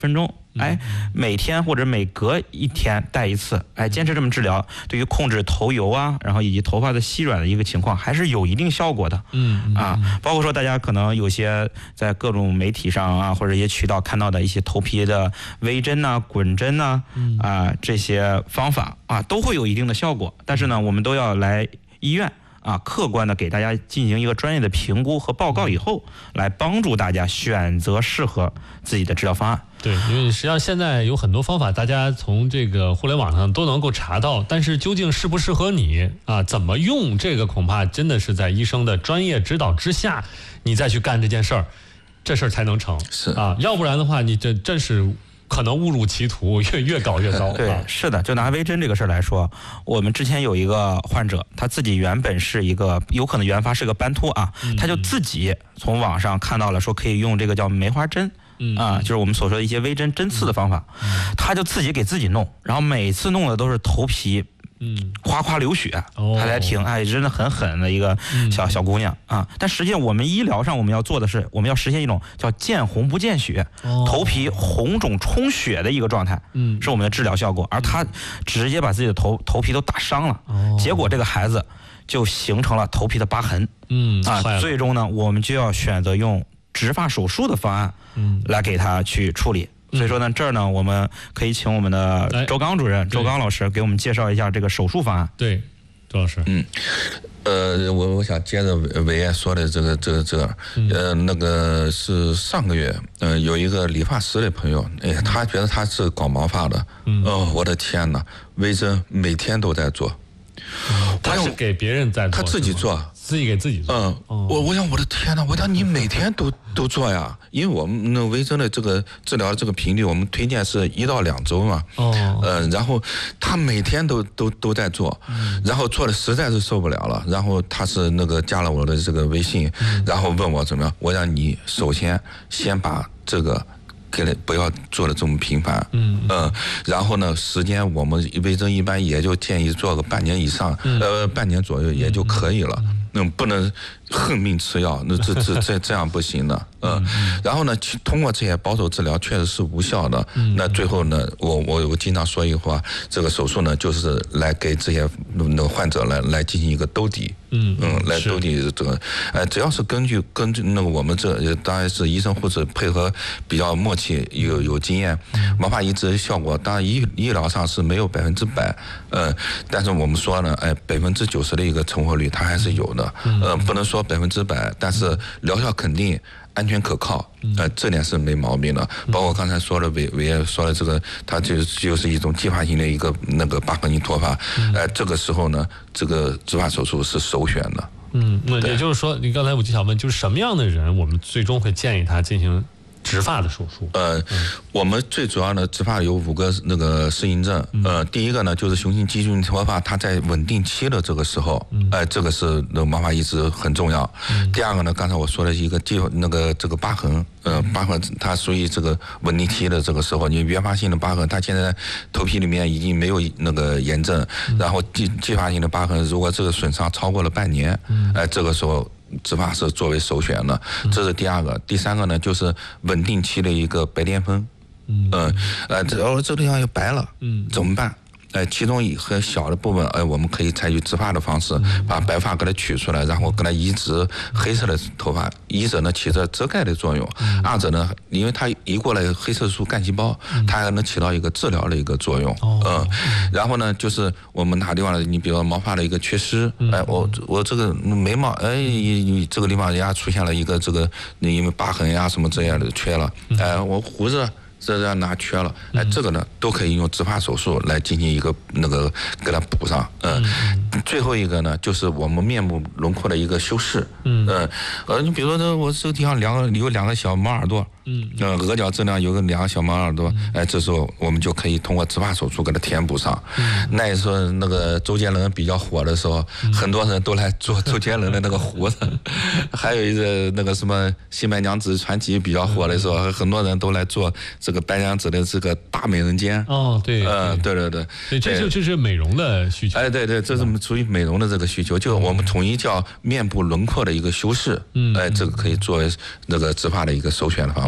分钟，每天或者每隔一天戴一次，坚持这么治疗，对于控制头油啊，然后以及头发的稀软的一个情况，还是有一定效果的。包括说大家可能有些在各种媒体上啊，或者一些渠道看到的一些头皮的微针呐、滚针呐，这些方法啊，都会有一定的效果。但是呢，我们都要来医院。客观的给大家进行一个专业的评估和报告以后，来帮助大家选择适合自己的治疗方案。 对，因为实际上现在有很多方法，大家从这个互联网上都能够查到，但是究竟适不适合你怎么用，这个恐怕真的是在医生的专业指导之下，你再去干这件事儿，这事儿才能成。 是要不然的话，你这真是可能误入歧途，越搞越糟。 对，是的，就拿微针这个事儿来说，我们之前有一个患者，他自己原本是一个有可能原发是个斑秃他就自己从网上看到了说可以用这个叫梅花针。就是我们所说的一些微针针刺的方法，他就自己给自己弄，然后每次弄的都是头皮哗哗流血，他才停。真的很狠的一个小姑娘但实际上我们医疗上我们要做的是，我们要实现一种叫见红不见血，头皮红肿充血的一个状态，是我们的治疗效果。而他直接把自己的头皮都打伤了，结果这个孩子就形成了头皮的疤痕。最终呢，我们就要选择用植发手术的方案来给他去处理。所以说呢，这儿呢，我们可以请我们的周刚主任、周刚老师给我们介绍一下这个手术方案。 对，周老师。 我想接着伟爷说的这个，那个是上个月，有一个理发师的朋友，他觉得他是搞毛发的，我的天哪，微针每天都在做。 他是给别人在做， 他自己做， 自己给自己做。 我想我的天哪，我想你每天都做呀，因为我们那微针的这个治疗这个频率，我们推荐是1到2周嘛。然后他每天都在做，然后做的实在是受不了了，然后他是那个加了我的这个微信，然后问我怎么样，我让你首先把这个。不要做的这么频繁，然后呢，时间我们微针一般也就建议做个半年以上，半年左右也就可以了，不能恨命吃药，那这样不行的，然后呢，通过这些保守治疗确实是无效的，那最后呢，我经常说一句话，这个手术呢，就是来给这些患者来进行一个兜底。来兜底这个，只要是根据那个我们这当然是医生护士配合比较默契，有经验，毛发移植效果当然医疗上是没有100%，但是我们说呢，90%的一个成活率它还是有的，不能说100%，但是疗效肯定。安全可靠，这点是没毛病的。包括刚才说的伟爷说的这个，它就是一种继发性的一个那个疤痕性脱发，这个时候呢，这个植发手术是首选的。 那也就是说，你刚才我就想问，就是什么样的人，我们最终会建议他进行植发的手术？ 我们最主要的植发有5个那个适应症。第一个呢，就是雄性激素脱发，它在稳定期的这个时候，这个是那个毛发移植很重要。第二个呢，刚才我说的一个这个疤痕，疤痕它属于这个稳定期的这个时候，你原发性的疤痕，它现在头皮里面已经没有那个炎症，然后继发性的疤痕，如果这个损伤超过了半年，这个时候。植发是作为首选的，这是第二个。第三个呢，就是稳定期的一个白癜风，这地方又白了，怎么办？其中很小的部分，我们可以采取植发的方式，把白发给它取出来，然后给它移植黑色的头发。一者呢起着遮盖的作用，二者呢，因为它移过来黑色素干细胞，它还能起到一个治疗的一个作用。然后呢，就是我们哪地方你比如说毛发的一个缺失，我这个眉毛，这个地方人家出现了一个这个因为疤痕呀什么这样的缺了，我胡子。这样拿缺了，这个呢都可以用植发手术来进行一个那个给它补上。最后一个呢就是我们面部轮廓的一个修饰。你比如说我这个地方有2个小毛耳朵，额角这样有2个小毛耳朵，这时候我们就可以通过植发手术给它填补上。那也说那个周杰伦比较火的时候，很多人都来做周杰伦的那个胡子，还有一个那个什么《新白娘子传奇》比较火的时候，很多人都来做这个白娘子的这个大美人尖。 对， 对， 这就是美容的需求。 对，这是属于美容的这个需求，就我们统一叫面部轮廓的一个修饰。这个可以作为那个植发的一个首选的方法。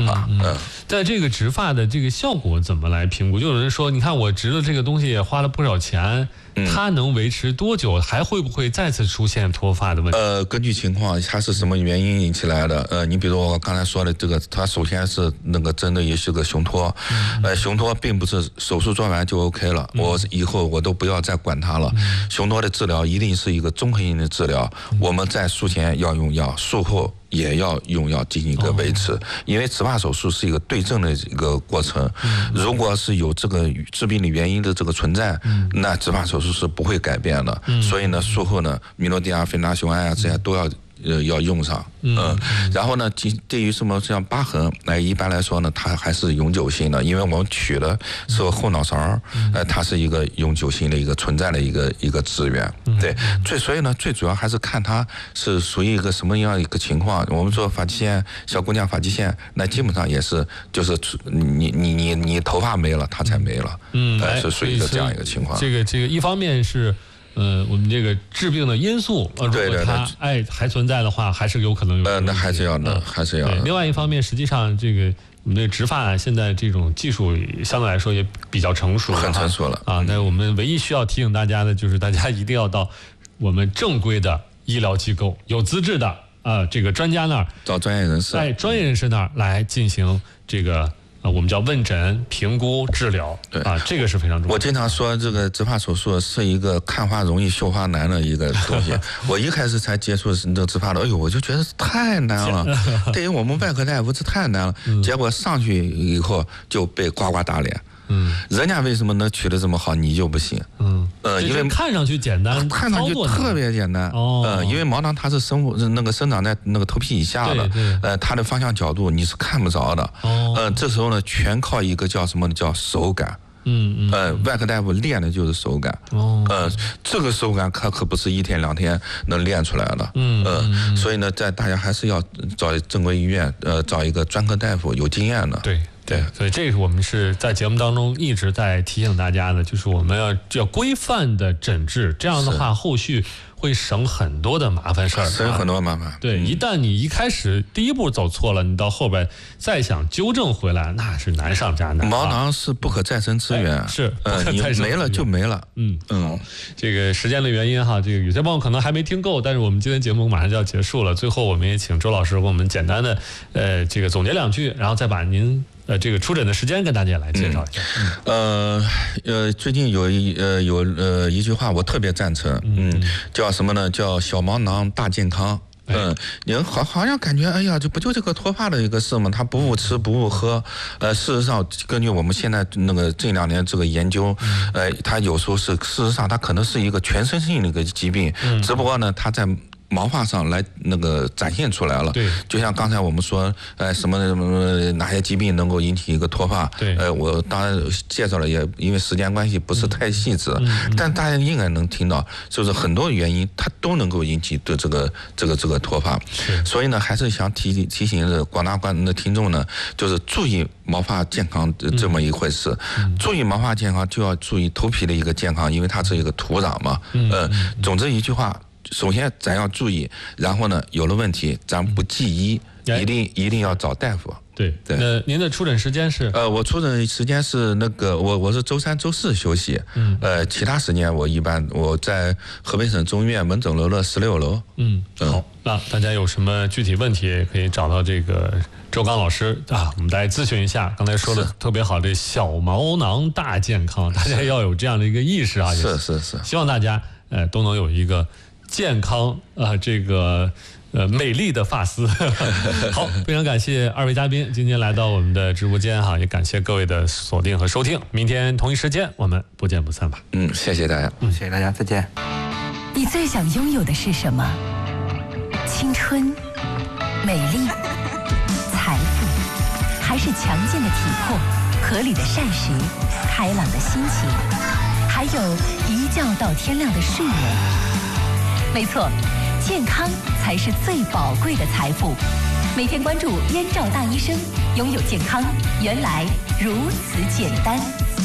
法。 在这个植发的这个效果怎么来评估？就有人说，你看我植了这个东西也花了不少钱，它能维持多久？还会不会再次出现脱发的问题？ 根据情况，它是什么原因引起来的？你比如我刚才说的这个，它首先是那个真的也是个雄脱，雄脱并不是手术做完就 OK 了，我以后我都不要再管它了。雄脱的治疗一定是一个综合性的治疗，我们在术前要用药，术后也要用药进行一个维持，因为植发手术是一个对症的一个过程。如果是有这个致病的原因的这个存在，那植发手术是不会改变的。所以呢，术后呢，米诺地亚、非那雄胺啊这些都要用上。然后呢，对于什么像疤痕，一般来说呢，它还是永久性的，因为我们取的是后脑勺，它是一个永久性的一个存在的一个资源。对，所以呢，最主要还是看它是属于一个什么样一个情况。我们说发际线，小姑娘发际线，那基本上也是就是你头发没了，它才没了。是属于这样一个情况。 这个一方面是。我们这个致病的因素，如果它还存在的话，还是有可能有。 那还是要的，还是要的。 另外一方面，实际上这个我们的植发现在这种技术相对来说也比较成熟了， 很成熟了啊。那我们唯一需要提醒大家的就是，大家一定要到我们正规的医疗机构、有资质的这个专家那儿， 找专业人士， 在专业人士那儿来进行这个。我们叫问诊、评估、治疗， 对这个是非常重要的。 我经常说，这个植发手术是一个看花容易绣花难的一个东西。我一开始才接触这个植发的，哎呦，我就觉得太难了，对于我们外科大夫这太难了。结果上去以后就被呱呱打脸。人家为什么能取得这么好，你就不行？ 因为看上去简单， 看上去特别简单。因为毛囊它是生长在那个头皮以下的，它的方向角度你是看不着的。这时候呢，全靠一个叫什么呢？叫手感。外科大夫练的就是手感。这个手感可不是1天2天能练出来的。所以呢，大家还是要找正规医院，找一个专科大夫有经验的。 对，所以这个我们是在节目当中一直在提醒大家的，就是我们要规范的诊治，这样的话后续会省很多的麻烦事儿， 省很多麻烦。 对，一旦你一开始第一步走错了，你到后边再想纠正回来，那是难上加难。 毛囊是不可再生资源， 是你没了就没了。 这个时间的原因哈，这个有些朋友可能还没听够，但是我们今天节目马上就要结束了，最后我们也请周老师给我们简单的这个总结2句，然后再把您这个出诊的时间跟大家也来介绍一下。 最近有一句话我特别赞成，叫什么呢？叫小毛囊大健康。你好像感觉，哎呀，这不就这个脱发的一个事吗？他不误吃不误喝。事实上，根据我们现在那个这2年这个研究，它有时候事实上它可能是一个全身性的一个疾病，只不过呢，它在毛发上来那个展现出来了。 对， 就像刚才我们说，什么哪些疾病能够引起一个脱发？ 对， 我当然介绍了，也因为时间关系不是太细致，但大家应该能听到，就是很多原因它都能够引起的这个脱发。所以呢，还是想提醒广大的听众呢，就是注意毛发健康这么一回事。注意毛发健康就要注意头皮的一个健康，因为它是一个土壤嘛。总之一句话。首先咱要注意，然后呢，有了问题咱不忌医，一定要找大夫。 对。那您的出诊时间是？ 我出诊时间是那个我是周3、周4休息。其他时间我在河北省中医院门诊楼的16楼。 好，那大家有什么具体问题可以找到这个周刚老师啊，我们大家咨询一下。刚才说的特别好，这小毛囊大健康，大家要有这样的一个意识啊。 是。 希望大家都能有一个健康这个美丽的发丝。好，非常感谢2位嘉宾今天来到我们的直播间哈，也感谢各位的锁定和收听。明天同一时间我们不见不散吧。 谢谢大家。 谢谢大家，再见。 你最想拥有的是什么？青春、美丽、财富，还是强健的体魄、合理的膳食、开朗的心情，还有一觉到天亮的睡眠？没错，健康才是最宝贵的财富。每天关注燕赵大医生，拥有健康原来如此简单。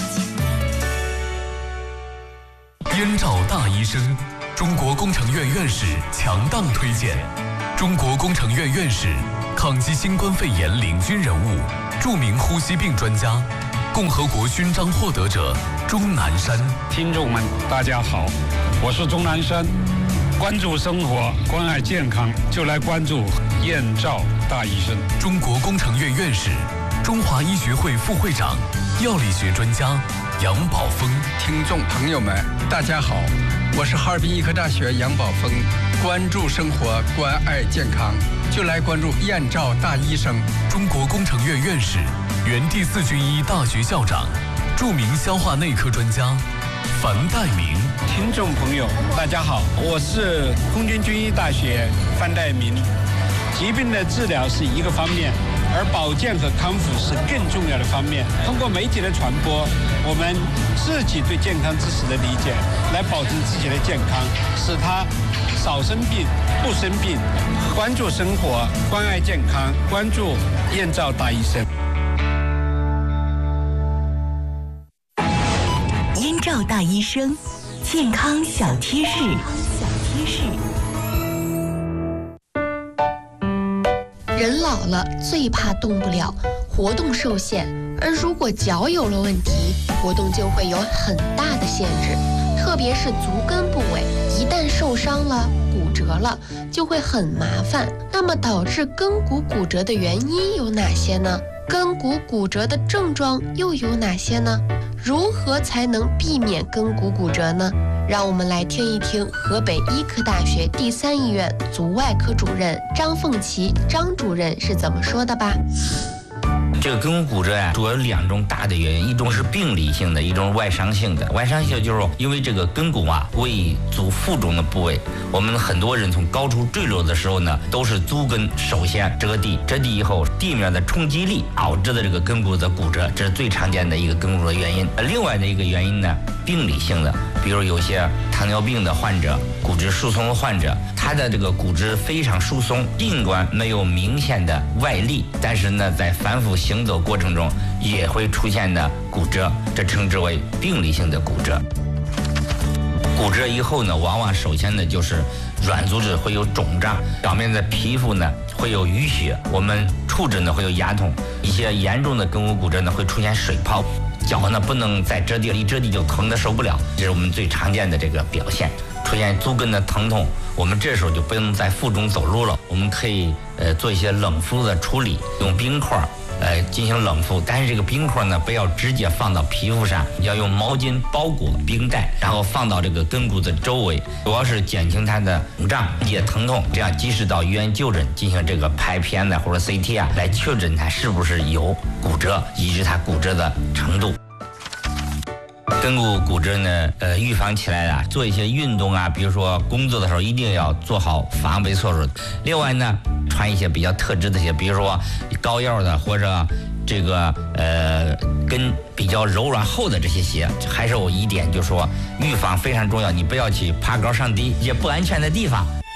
燕赵大医生，中国工程院院士强档推荐。中国工程院院士、 抗击新冠肺炎领军人物，著名呼吸病专家，共和国勋章获得者钟南山。 听众们，大家好，我是钟南山。关注生活，关爱健康，就来关注燕赵大医生。 中国工程院院士，中华医学会副会长，药理学专家杨宝峰。 听众朋友们，大家好，我是哈尔滨医科大学杨宝峰。关注生活，关爱健康，就来关注燕赵大医生。 中国工程院院士，原第4军医大学校长，著名消化内科专家樊岱明。 听众朋友，大家好，我是空军军医大学樊岱明。疾病的治疗是一个方面，而保健和康复是更重要的方面。通过媒体的传播，我们自己对健康知识的理解，来保证自己的健康，使他少生病、不生病。关注生活，关爱健康，关注燕赵大医生。 燕赵大医生，健康小贴士。 人老了最怕动不了，活动受限，而如果脚有了问题，活动就会有很大的限制，特别是足跟部位，一旦受伤了、骨折了，就会很麻烦。那么导致跟骨骨折的原因有哪些呢？跟骨骨折的症状又有哪些呢？如何才能避免跟骨骨折呢？让我们来听一听河北医科大学第3医院足外科主任张凤琪张主任是怎么说的吧。 这个跟骨骨折主要有2种大的原因，一种是病理性的，一种是外伤性的。外伤性就是因为这个跟骨为足腹中的部位，我们很多人从高处坠落的时候呢，都是足跟首先折地以后，地面的冲击力导致的这个跟骨的骨折，这是最常见的一个跟骨的原因。另外的一个原因呢，病理性的，比如有些糖尿病的患者、骨质疏松的患者，他的这个骨质非常疏松，尽管没有明显的外力，但是呢，在反复行走过程中也会出现的骨折，这称之为病理性的骨折。骨折以后呢，往往首先呢就是软组织会有肿胀，表面的皮肤呢会有淤血，我们触诊呢会有牙痛，一些严重的跟骨骨折呢会出现水泡，脚呢不能再折地了，一折地就疼得受不了，这是我们最常见的这个表现。出现足跟的疼痛，我们这时候就不能在腹中走路了，我们可以做一些冷敷的处理，用冰块进行冷敷，但是这个冰块呢不要直接放到皮肤上，要用毛巾包裹冰袋，然后放到这个跟骨的周围，主要是减轻它的肿胀、缓解疼痛，这样及时到医院就诊进行这个拍片呢或者 CT 来确诊它是不是有骨折，以及它骨折的程度。跟骨骨折呢，预防起来做一些运动比如说工作的时候一定要做好防备措施。另外呢，穿一些比较特制的鞋，比如说高腰的或者这个跟比较柔软厚的这些鞋。还是有一点就是说，预防非常重要，你不要去爬高上低一些不安全的地方。